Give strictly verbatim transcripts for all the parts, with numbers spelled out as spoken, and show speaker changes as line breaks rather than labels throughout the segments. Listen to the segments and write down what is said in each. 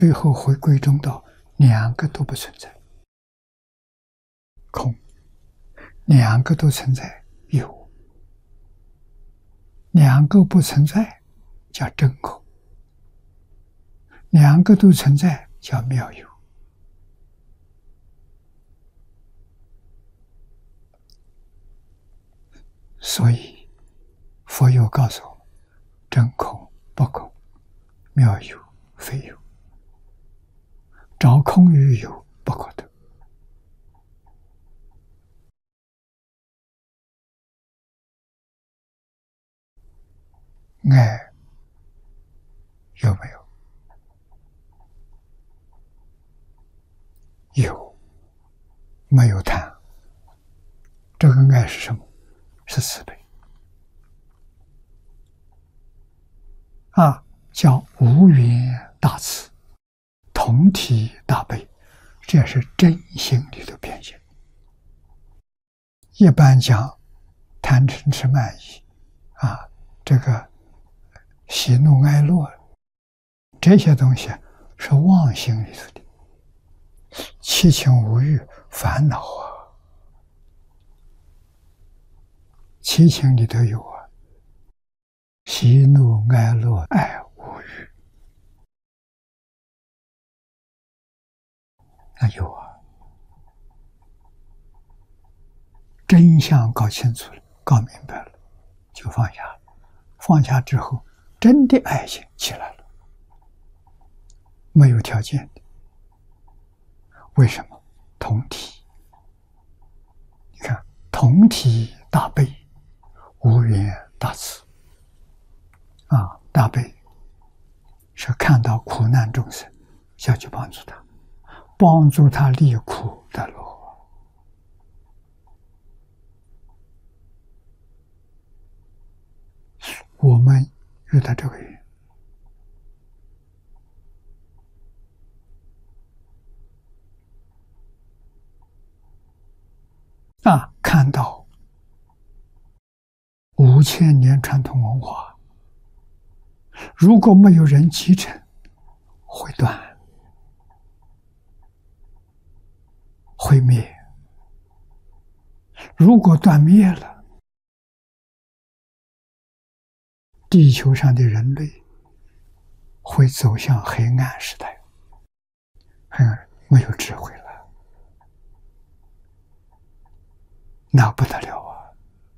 最后回归中道，两个都不存在，空；两个都存在，有；两个不存在，叫真空；两个都存在，叫妙有。所以佛又告诉我们：真空不空，妙有非有，找空与有不可得。爱有没有？有，没有贪。这个爱是什么？是慈悲啊，叫无缘大慈，同体大悲，这是真心里的表现。一般讲贪嗔痴慢疑啊，这个喜怒哀乐，这些东西是妄心里头的，七情五欲烦恼啊，七情里头有啊，喜怒哀乐爱无欲，那有啊。真相搞清楚了，搞明白了，就放下了。放下之后，真的爱情起来了，没有条件的。为什么？同体。你看，同体大悲，无缘大慈。啊，大悲是看到苦难众生，要去帮助他，帮助他离苦得乐。我们遇到这个人啊，看到五千年传统文化，如果没有人继承，会断，会灭。如果断灭了，地球上的人类会走向黑暗时代，黑暗没有智慧了，那不得了啊！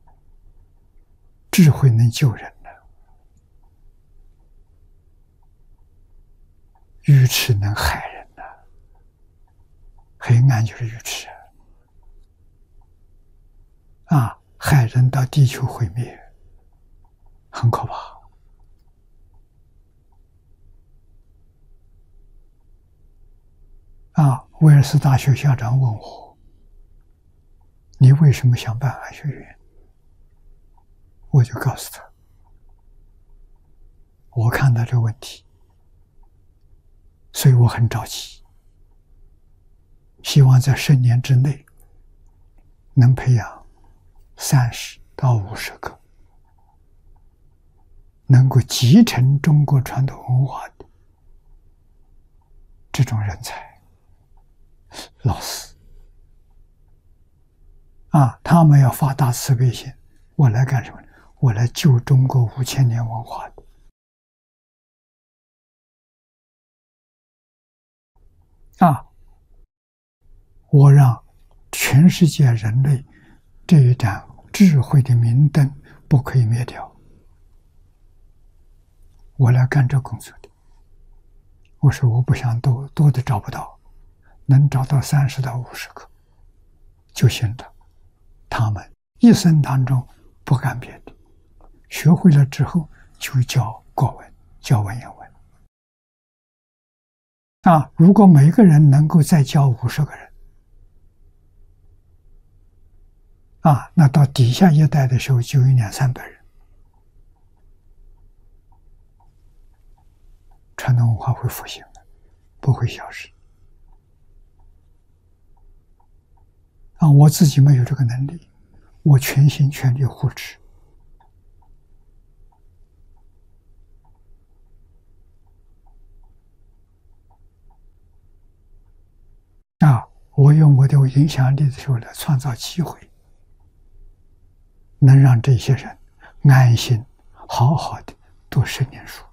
智慧能救人呢，愚痴能害人呢。黑暗就是愚痴啊，害人到地球毁灭，很可怕。啊，威尔斯大学校长问我：“你为什么想办爱学园？”我就告诉他：“我看到这个问题，所以我很着急，希望在十年之内能培养三十到五十个能够继承中国传统文化的这种人才。”老师啊，他们要发大慈悲心，我来干什么？我来救中国五千年文化的啊！我让全世界人类这一盏智慧的明灯不可以灭掉，我来干这工作的。我说我不想多，多的找不到，能找到三十到五十个就行了。他们一生当中不干别的，学会了之后就教国文，教文言文。啊，如果每个人能够再教五十个人，啊，那到底下一代的时候就有两三百人，传统文化会复兴的，不会消失。啊，我自己没有这个能力，我全心全力护持。 我用我的影响力的时候来创造机会，能让这些人安心好好的读十年书。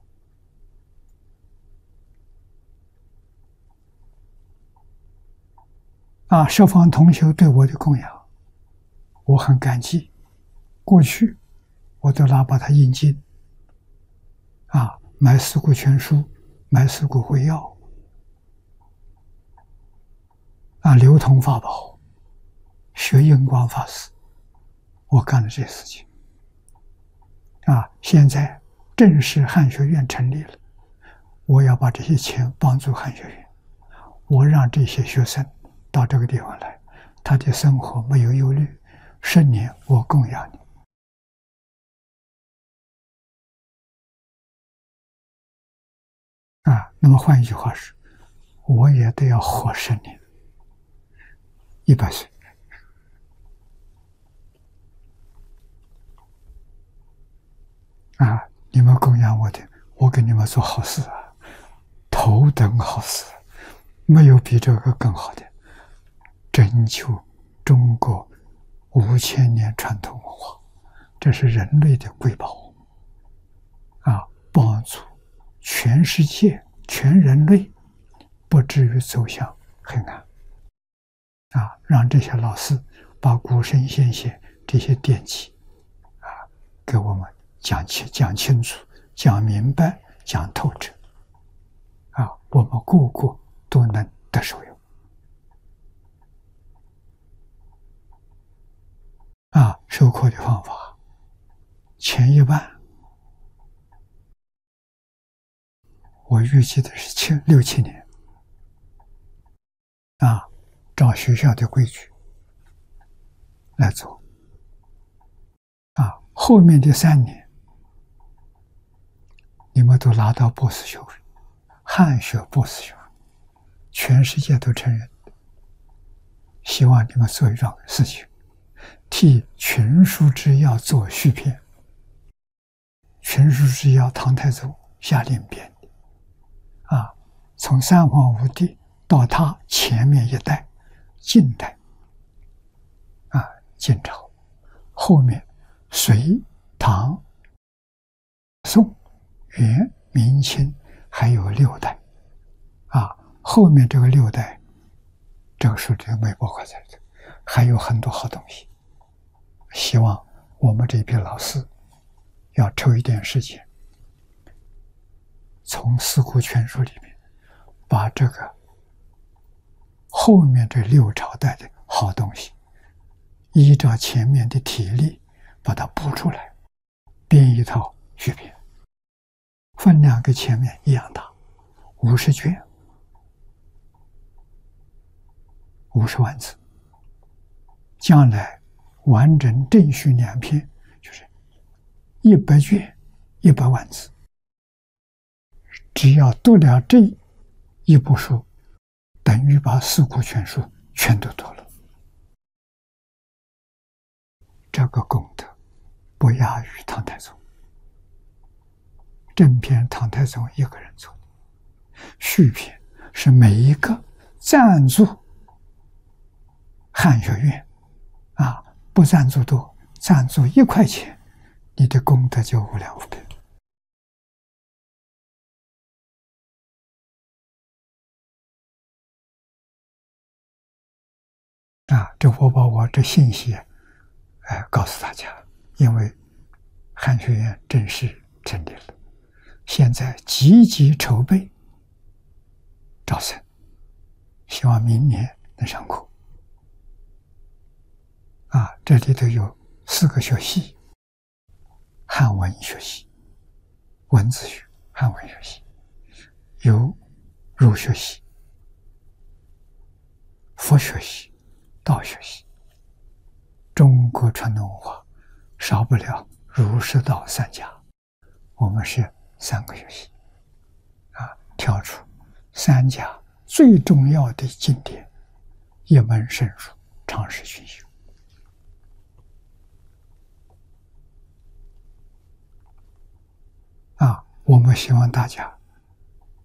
啊，十方同修对我的供养，我很感激。过去我都拿把它印经，啊，买《四库全书》，买《四库会要》，啊，流通法宝，学印光法师，我干了这些事情。啊，现在正式汉学院成立了，我要把这些钱帮助汉学院，我让这些学生到这个地方来，他的生活没有忧虑，十年我供养你。啊，那么换一句话是，我也得要活十年，一百岁。啊，你们供养我的，我给你们做好事啊，头等好事，没有比这个更好的。拯救中国五千年传统文化，这是人类的瑰宝啊！帮助全世界、全人类不至于走向黑暗啊！让这些老师把古圣先贤这些典籍啊，给我们讲清、讲清楚、讲明白、讲透彻啊！我们个个都能得受用。啊，授课的方法，前一半我预计的是七六七年，啊，照学校的规矩来做，啊，后面的三年，你们都拿到博士学位，汉学博士学位，全世界都承认，希望你们做一桩事情。替群书之要做续篇，群书之要唐太宗下令编的，啊，从三皇五帝到他前面一代，晋代，啊，晋朝，后面隋、唐、宋、元、明清还有六代，啊，后面这个六代，这个书里没包括在这，还有很多好东西。希望我们这批老师要抽一点时间，从《四库全书》里面把这个后面这六朝代的好东西，依照前面的体例把它补出来，编一套续篇，分量跟前面一样大，五十卷，五十万字，将来完整正序两篇，就是一百卷，一百万字。只要读了这一部书，等于把四库全书全都读了。这个功德不亚于唐太宗。正篇唐太宗一个人做的，续篇是每一个赞助汉学院啊。不赞助多，赞助一块钱，你的功德就无量无边。啊，这我把我这信息，哎、呃，告诉大家，因为汉学院正式成立了，现在积极筹备招生，希望明年能上课。啊，这里头有四个学系：汉文学系、文字学、汉文学系，有儒学系、佛学系、道学系。中国传统文化少不了儒释道三家，我们是三个学系，啊，挑出三家最重要的经典，一门深入，常识熏修。啊，我们希望大家